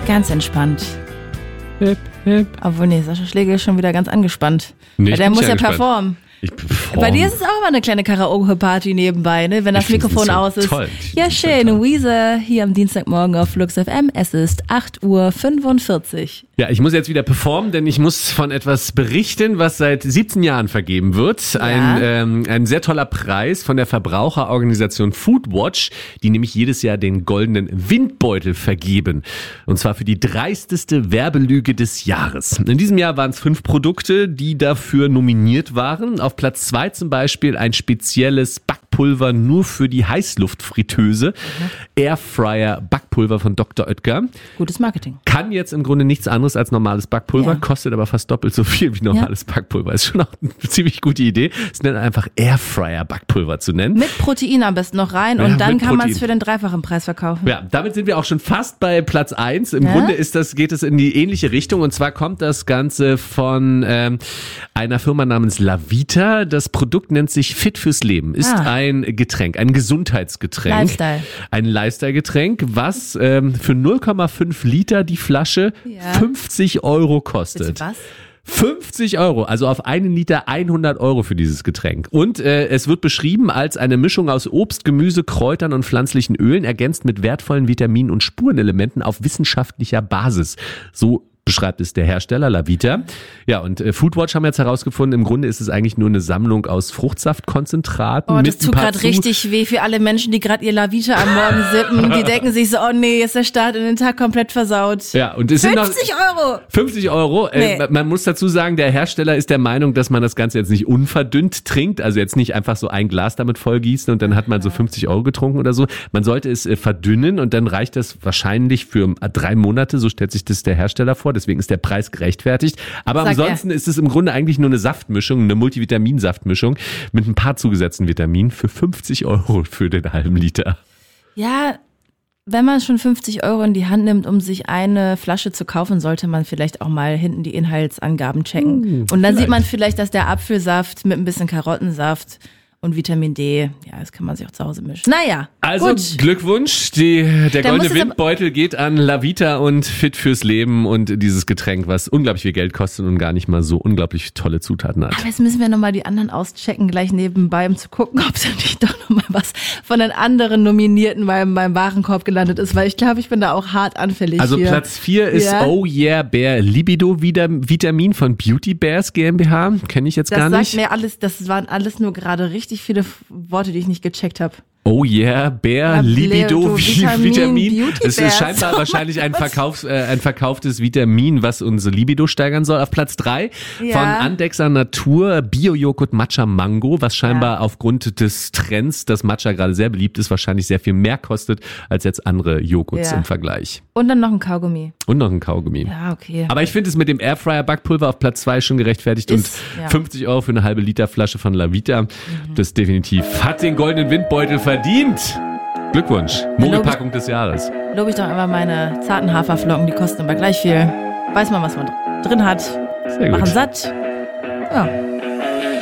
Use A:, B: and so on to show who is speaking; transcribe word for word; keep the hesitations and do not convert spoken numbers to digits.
A: Ganz entspannt.
B: Hip, hip.
A: Obwohl, nee, Sascha Schlegel ist schon wieder ganz angespannt.
B: Nee,
A: Weil der muss ja
B: angespannt.
A: performen.
B: Ich perform.
A: Bei dir ist es auch immer eine kleine Karaoke-Party nebenbei, ne? Wenn das
B: Ich find's
A: Mikrofon
B: so
A: aus ist.
B: toll.
A: Ja,
B: Ich find's so
A: schön.
B: toll.
A: Weezer hier am Dienstagmorgen auf Flux F M. Es ist acht Uhr fünfundvierzig.
B: Ja, ich muss jetzt wieder performen, denn ich muss von etwas berichten, was seit siebzehn Jahren vergeben wird. Ein, ähm, ein sehr toller Preis von der Verbraucherorganisation Foodwatch, die nämlich jedes Jahr den goldenen Windbeutel vergeben. Und zwar für die dreisteste Werbelüge des Jahres. In diesem Jahr waren es fünf Produkte, die dafür nominiert waren. Auf Platz zwei zum Beispiel ein spezielles Backpulver nur für die Heißluftfritteuse. Mhm. Airfryer Backpulver von Doktor Oetker.
A: Gutes Marketing.
B: Kann jetzt im Grunde nichts anderes als normales Backpulver,
A: Ja.
B: kostet aber fast doppelt so viel wie normales ja. Backpulver. Ist schon auch eine ziemlich gute Idee. Es nennt einfach Airfryer Backpulver zu nennen.
A: Mit Protein am besten noch rein
B: Ja,
A: und dann
B: mit
A: kann man
B: Protein.
A: es für den dreifachen Preis verkaufen.
B: Ja, damit sind wir auch schon fast bei Platz eins. Im
A: Ja?
B: Grunde ist das, geht es in die ähnliche Richtung. Und zwar kommt das Ganze von ähm, einer Firma namens Lavita. Das Produkt nennt sich Fit fürs Leben. Ist
A: Ah.
B: ein Getränk, ein Gesundheitsgetränk.
A: Lifestyle.
B: Ein Lifestyle-Getränk, was ähm, für null Komma fünf Liter die Flasche
A: Ja.
B: fünfzig Euro kostet.
A: Bitte was?
B: fünfzig Euro, also auf einen Liter hundert Euro für dieses Getränk. Und äh, es wird beschrieben als eine Mischung aus Obst, Gemüse, Kräutern und pflanzlichen Ölen, ergänzt mit wertvollen Vitaminen und Spurenelementen auf wissenschaftlicher Basis. So beschreibt es der Hersteller Lavita. Ja, und äh, Foodwatch haben jetzt herausgefunden, im Grunde ist es eigentlich nur eine Sammlung aus Fruchtsaftkonzentraten.
A: Oh,
B: mit
A: das
B: ein
A: tut
B: paar
A: gerade
B: zu-
A: richtig weh für alle Menschen, die gerade ihr Lavita am Morgen sippen. Die denken sich so, oh nee, ist der Start in den Tag komplett versaut.
B: Ja, und es sind noch
A: fünfzig Euro!
B: fünfzig Euro.
A: Nee.
B: Äh, man muss dazu sagen, der Hersteller ist der Meinung, dass man das Ganze jetzt nicht unverdünnt trinkt, also jetzt nicht einfach so ein Glas damit vollgießen und dann hat man so fünfzig Euro getrunken oder so. Man sollte es äh, verdünnen und dann reicht das wahrscheinlich für äh, drei Monate, so stellt sich das der Hersteller vor, deswegen ist der Preis gerechtfertigt. Aber
A: Sagt
B: ansonsten ist es im Grunde eigentlich nur eine Saftmischung, eine Multivitaminsaftmischung mit ein paar zugesetzten Vitaminen für fünfzig Euro für den halben Liter.
A: Ja, wenn man schon fünfzig Euro in die Hand nimmt, um sich eine Flasche zu kaufen, sollte man vielleicht auch mal hinten die Inhaltsangaben checken.
B: Hm,
A: und dann
B: vielleicht.
A: sieht man vielleicht, dass der Apfelsaft mit ein bisschen Karottensaft und Vitamin D, ja, das kann man sich auch zu Hause mischen. Naja,
B: Also
A: gut.
B: Glückwunsch, die, der
A: Da muss
B: goldene
A: es aber-
B: Windbeutel geht an Lavita und Fit fürs Leben und dieses Getränk, was unglaublich viel Geld kostet und gar nicht mal so unglaublich tolle Zutaten hat.
A: Aber jetzt müssen wir nochmal die anderen auschecken, gleich nebenbei, um zu gucken, ob da nicht doch nochmal was von den anderen Nominierten beim, beim Warenkorb gelandet ist, weil ich glaube, ich bin da auch hart anfällig
B: Also
A: hier.
B: Platz vier ist
A: Ja.
B: Oh Yeah Bear Libido Vitamin von Beauty Bears GmbH. Kenne ich jetzt
A: Das
B: gar
A: sagt
B: nicht.
A: mir alles, das waren alles nur gerade richtig viele Worte, die ich nicht gecheckt habe.
B: Oh Yeah Bear
A: Ja,
B: Libido
A: Leo,
B: Vitamin.
A: Vitamin, Beauty
B: Es ist
A: Bears.
B: scheinbar
A: Oh
B: wahrscheinlich
A: mein
B: ein,
A: Gott.
B: Verkaufs-, äh, ein verkauftes Vitamin, was unsere Libido steigern soll. Auf Platz drei
A: Ja.
B: von Andexer Natur Bio-Joghurt Matcha Mango, was scheinbar
A: Ja.
B: aufgrund des Trends, dass Matcha gerade sehr beliebt ist, wahrscheinlich sehr viel mehr kostet als jetzt andere Joghurts
A: Ja.
B: im Vergleich.
A: Und dann noch ein Kaugummi.
B: Und noch ein Kaugummi.
A: Ja, okay.
B: Aber ich finde es mit dem Airfryer Backpulver auf Platz zwei schon gerechtfertigt
A: Ist,
B: und
A: ja.
B: fünfzig Euro für eine halbe Liter Flasche von Lavita.
A: Mhm.
B: Das definitiv hat den goldenen Windbeutel verdient. Glückwunsch. Mogelpackung des Jahres.
A: Lobe ich doch immer meine zarten Haferflocken, die kosten aber gleich viel. Weiß man, was man drin hat.
B: Sehr gut.
A: Machen satt. Ja.